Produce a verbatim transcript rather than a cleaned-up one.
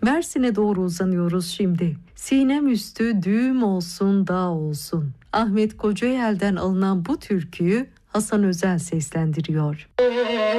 Mersin'e doğru uzanıyoruz şimdi. Sinem üstü düğüm olsun dağ olsun. Ahmet Kocayel'den alınan bu türküyü Hasan Özen seslendiriyor.